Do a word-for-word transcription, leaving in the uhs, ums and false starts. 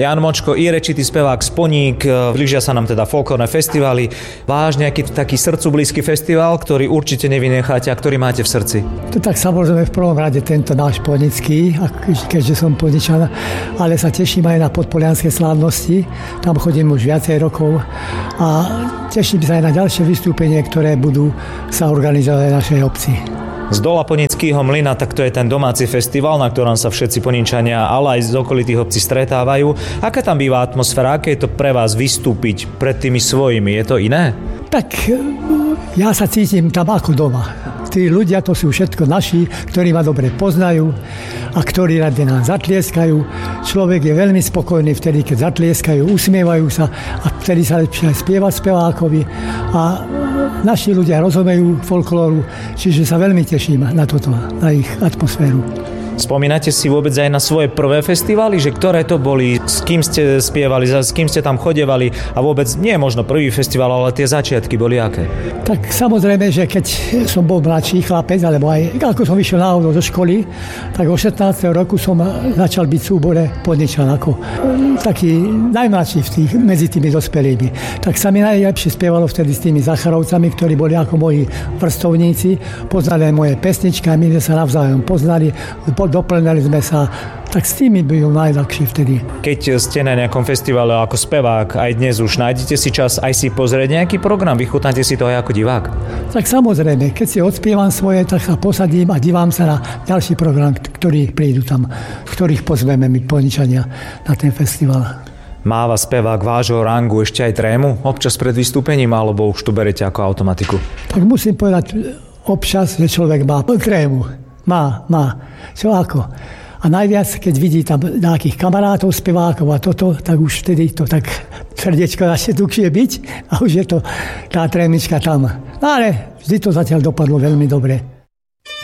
Ján Močko, irečitý spevák z Poník, blížia sa nám teda folklórne festivály. Váš nejaký taký srdcu blízky festival, ktorý určite nevynecháte a ktorý máte v srdci? To tak samozrejme v prvom rade tento náš ponický, keďže som poničan, ale sa teším aj na podpolianské slávnosti. Tam chodím už viacej rokov a teším sa aj na ďalšie vystúpenie, ktoré budú sa organizovať v našej obci. Z Dola Ponického mlyna, tak to je ten domáci festival, na ktorom sa všetci Poníčania, ale aj z okolitých obcí stretávajú. Aká tam býva atmosféra? Aké je to pre vás vystúpiť pred tými svojimi? Je to iné? Tak ja sa cítim tam ako doma. Tí ľudia, to sú všetko naši, ktorí ma dobre poznajú a ktorí rade nám zatlieskajú. Človek je veľmi spokojný vtedy, keď zatlieskajú, usmievajú sa a vtedy sa lepšie aj spieva spevákovi. A naši ľudia rozumejú folklóru, čiže sa veľmi teším na toto, na ich atmosféru. Spomínate si vôbec aj na svoje prvé festivály, že ktoré to boli, s kým ste spievali, s kým ste tam chodevali a vôbec nie je možno prvý festival, ale tie začiatky boli aké? Tak samozrejme, že keď som bol mladší chlapec, alebo aj ako som išiel náhodou do školy, tak o šestnásteho roku som začal byť v súbore Podničan ako taký najmladší v tých, medzi tými dospelými. Tak sa mi najlepšie spievalo vtedy s tými Zacharovcami, ktorí boli ako moji vrstovníci, poznali moje pesničky a my sme sa navzájom poznali, doplňali sme sa, tak s tými bolo najľahšie vtedy. Keď ste na nejakom festivale ako spevák, aj dnes už nájdete si čas aj si pozrieť nejaký program, vychutnáte si to aj ako divák? Tak samozrejme, keď si odspievam svoje, tak sa posadím a divám sa na ďalší program, ktorý prídu tam, ktorých pozveme my Poničania na ten festival. Máva spevák vášho rangu ešte aj trému? Občas pred vystúpením, alebo už to berete ako automatiku? Tak musím povedať, občas, že človek má trému. Má, má. Čo ako? A najviac, keď vidí tam nejakých kamarátov, spevákov a toto, tak už vtedy to tak srdiečko začne dlhšie byť a už je to tá trémička tam. No ale vždy to zatiaľ dopadlo veľmi dobre.